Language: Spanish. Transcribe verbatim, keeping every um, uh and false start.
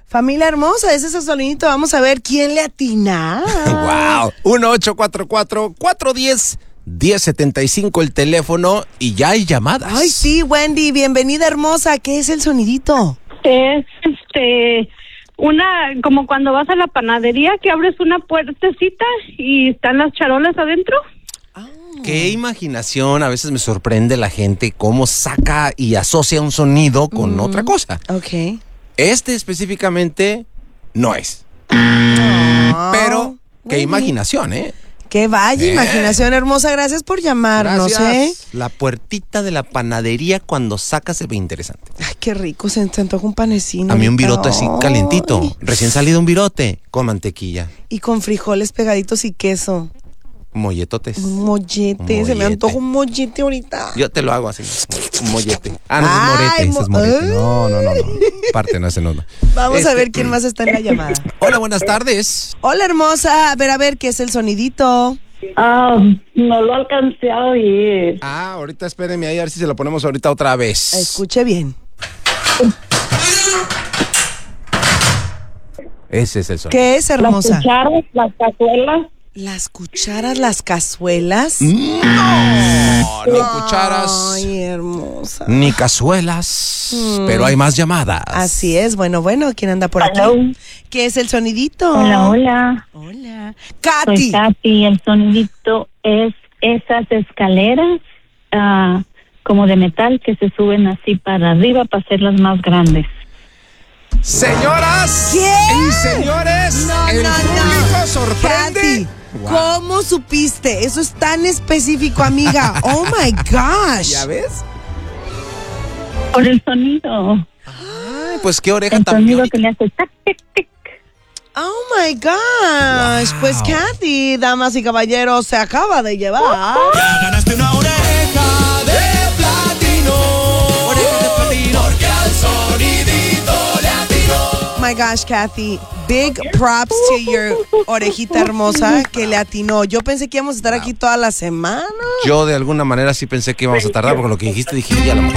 Familia hermosa, ese es el sonidito. Vamos a ver quién le atina. Wow. uno ocho cuatro cuatro, cuatro uno cero, uno cero siete cinco el teléfono y ya hay llamadas. Ay, sí, Wendy, bienvenida hermosa. ¿Qué es el sonidito? Es este una como cuando vas a la panadería que abres una puertecita y están las charolas adentro. Qué imaginación, a veces me sorprende la gente cómo saca y asocia un sonido con mm. otra cosa. Ok. Este específicamente no es. Oh, Pero qué Wendy. Imaginación, ¿eh? Qué vaya Eh. imaginación hermosa. Gracias por llamarnos, Gracias. ¿eh? La puertita de la panadería cuando sacas se ve interesante. Ay, qué rico, se, se antoja un panecino. A mí un ahorita. virote así Ay. calentito, recién salido un virote con mantequilla. Y con frijoles pegaditos y queso. Molletotes. Un mollete, Un se me mollete. antoja un mollete ahorita. Yo te lo hago así, un mollete. Ah, no, Ay, es morete, ese es mo- morete. No, no, no, no. Parte, no, ese no. no. Vamos Este- a ver quién más está en la llamada. Hola, buenas tardes. Hola hermosa, a ver, a ver, ¿qué es el sonidito? Ah, no lo alcancé a oír. Ah, ahorita espérenme ahí a ver si se lo ponemos ahorita otra vez. Escuche bien. Ese es el sonido. ¿Qué es Las hermosa? cucharas, las cazuelas. Las cucharas, las cazuelas. No, ni cucharas, Ay, hermosa. ni cazuelas, pero hay más llamadas. Así es, bueno, bueno, ¿quién anda por aquí? Hello. ¿Qué es el sonidito? Hola, hola. Hola. Soy Katy. Katy. El sonidito es esas escaleras ah, como de metal que se suben así para arriba para hacerlas más grandes. Señoras ¿Qué? y señores, No, el no, público no. sorprende. Katy, Wow. ¿cómo supiste? Eso es tan específico, amiga. Oh my gosh. ¿Ya ves? Por el sonido. Ay, pues qué oreja El tan sonido biónica. que le hace tac, tic, tic. Oh my gosh. Wow. Pues Katy, damas y caballeros, se acaba de llevar. Ya ganaste una oreja de platino. Oreja de platino. Porque al sonidito le atinó. Oh my gosh, Kathy. Big props to your orejita hermosa que le atinó. Yo pensé que íbamos a estar aquí toda la semana. Yo de alguna manera sí pensé que íbamos a tardar porque lo que dijiste dije, ya a lo mejor